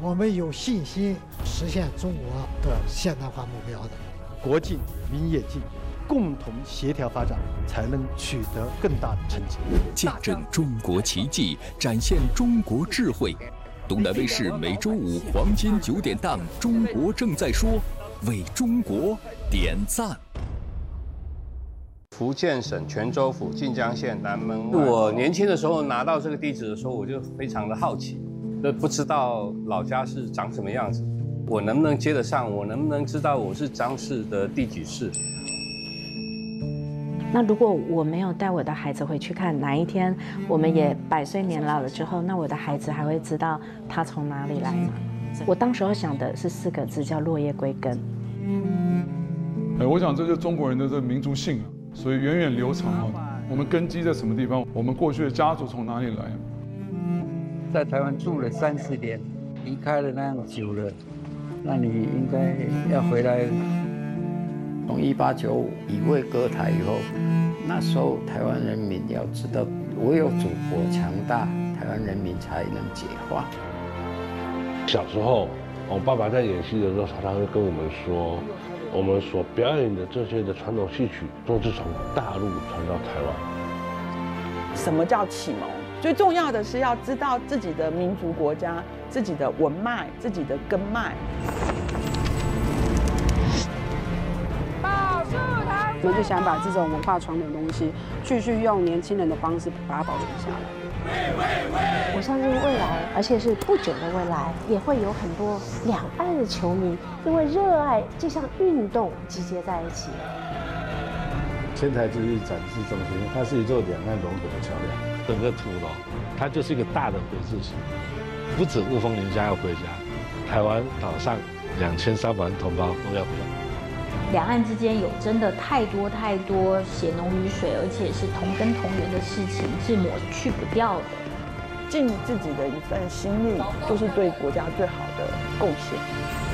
我们有信心实现中国的现代化目标的。 国进民也进，共同协调发展，才能取得更大的成绩。 见证中国奇迹，展现中国智慧。东南卫视每周五黄金9点档《中国正在说》，为中国点赞。 福建省泉州府晋江县南门外。我年轻的时候拿到这个地址的时候，我就非常的好奇，不知道老家是长什么样子，我能不能接得上？我能不能知道我是张氏的第几世？ 那如果我没有带我的孩子回去看，哪一天我们也100岁年老了之后，那我的孩子还会知道他从哪里来吗？我当时候想的是4个字，叫落叶归根。 我想这就是中国人的这个民族性啊，所以源远流长啊。我们根基在什么地方？我们过去的家族从哪里来？ 在台湾住了30年，离开了那样久了，那你应该要回来。 从1895乙未割台以后，那时候台湾人民要知道，唯有祖国强大，台湾人民才能解放。 小时候，我爸爸在演戏的时候，常常会跟我们说，我们所表演的这些的传统戏曲，都是从大陆传到台湾。 什么叫启蒙？最重要的是要知道自己的民族国家、自己的文脉、自己的根脉。 我们就想把这种文化传统的东西，继续用年轻人的方式把它保存下来。 我相信未来，而且是不久的未来，也会有很多两岸的球迷因为热爱这项运动集结在一起。 千台之日展示中心，它是一座两岸融合的桥梁。整个土楼，它就是一个大的回字形，不止雾峰林家要回家，台湾岛上2300万同胞都要回来。 两岸之间有真的太多血浓于水，而且是同根同源的事情，是抹去不掉的。 尽自己的一份心力，就是对国家最好的贡献。